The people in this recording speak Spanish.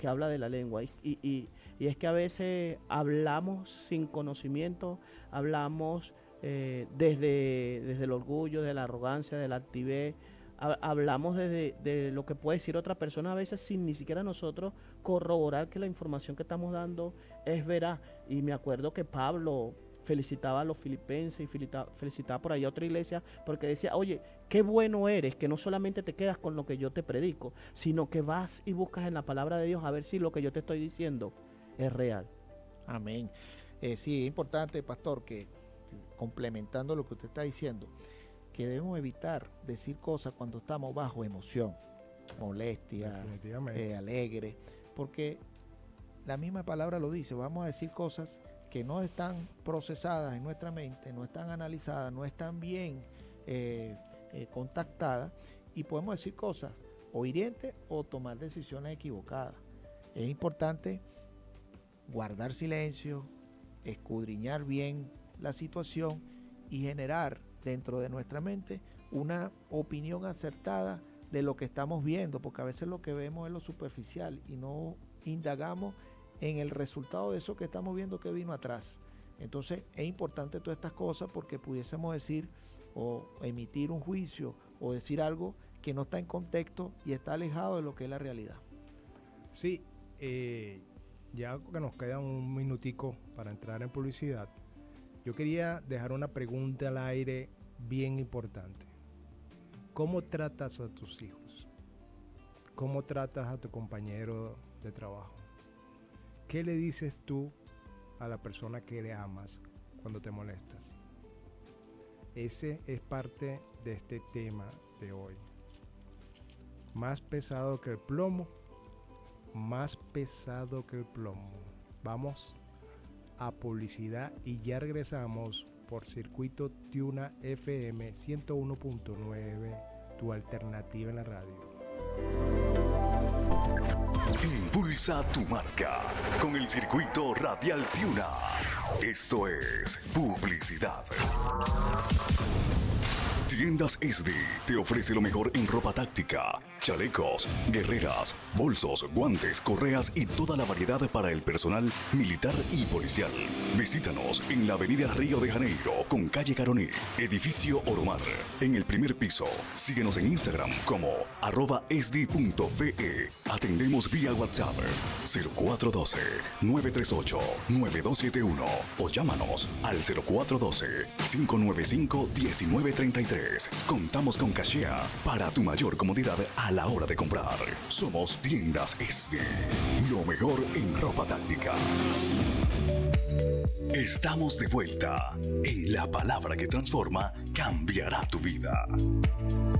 que habla de la lengua. Y es que a veces hablamos sin conocimiento, hablamos desde el orgullo, de la arrogancia, de la altivez. Hablamos de lo que puede decir otra persona a veces sin ni siquiera nosotros corroborar que la información que estamos dando es veraz. Y me acuerdo que Pablo felicitaba a los filipenses y felicitaba por ahí a otra iglesia porque decía, oye, qué bueno eres, que no solamente te quedas con lo que yo te predico, sino que vas y buscas en la palabra de Dios a ver si lo que yo te estoy diciendo es real. Amén. Sí, es importante, pastor, que complementando lo que usted está diciendo, que debemos evitar decir cosas cuando estamos bajo emoción, molestia, alegre, porque la misma palabra lo dice, vamos a decir cosas que no están procesadas en nuestra mente, no están analizadas, no están bien contactadas, y podemos decir cosas o hirientes o tomar decisiones equivocadas. Es importante guardar silencio, escudriñar bien la situación y generar dentro de nuestra mente una opinión acertada de lo que estamos viendo, porque a veces lo que vemos es lo superficial y no indagamos en el resultado de eso que estamos viendo que vino atrás. Entonces es importante todas estas cosas porque pudiésemos decir o emitir un juicio o decir algo que no está en contexto y está alejado de lo que es la realidad. Sí, ya que nos queda un minutico para entrar en publicidad, yo quería dejar una pregunta al aire bien importante. ¿Cómo tratas a tus hijos? ¿Cómo tratas a tu compañero de trabajo? ¿Qué le dices tú a la persona que le amas cuando te molestas? Ese es parte de este tema de hoy. Más pesado que el plomo, más pesado que el plomo. Vamos a publicidad y ya regresamos por Circuito Tiuna FM 101.9, tu alternativa en la radio. Impulsa tu marca con el Circuito Radial Tiuna. Esto es publicidad. Tiendas SD te ofrece lo mejor en ropa táctica, chalecos, guerreras, bolsos, guantes, correas y toda la variedad para el personal militar y policial. Visítanos en la avenida Río de Janeiro con calle Caroní, edificio Oromar, en el primer piso. Síguenos en Instagram como @sd.ve. Atendemos vía WhatsApp 0412-938-9271 o llámanos al 0412-595-1933. Contamos con cachea para tu mayor comodidad a la hora de comprar. Somos Tiendas SD, lo mejor en ropa táctica. Estamos de vuelta en La Palabra que Transforma Cambiará tu Vida.